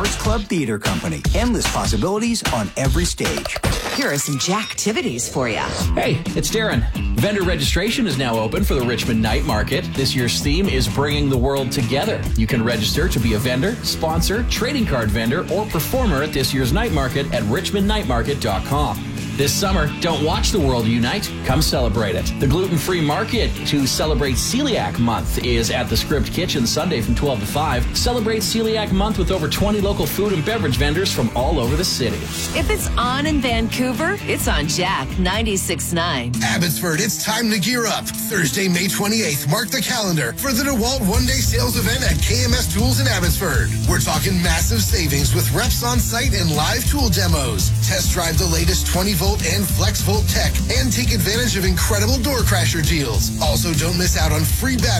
Arts Club Theater Company. Endless possibilities on every stage. Here are some Jacktivities for you. Hey, it's Darren. Vendor registration is now open for the Richmond Night Market. This year's theme is bringing the world together. You can register to be a vendor, sponsor, trading card vendor, or performer at this year's night market at richmondnightmarket.com. This summer, don't watch the world unite. Come celebrate it. The gluten-free market to celebrate Celiac Month is at the Script Kitchen Sunday from 12 to 5. Celebrate Celiac Month with over 20 local food and beverage vendors from all over the city. If it's on in Vancouver, it's on Jack 96.9. Abbotsford, it's time to gear up. Thursday, May 28th, mark the calendar for the DeWalt one-day sales event at KMS Tools in Abbotsford. We're talking massive savings with reps on site and live tool demos. Test drive the latest 20-volt and FlexVolt tech and take advantage of incredible door crasher deals. Also, don't miss out on free batteries